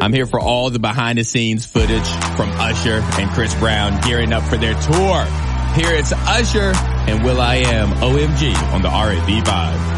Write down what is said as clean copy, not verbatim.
I'm here for all the behind the scenes footage from Usher and Chris Brown gearing up for their tour. Here it's Usher and Will.i.am, OMG, on the RAV Vibe.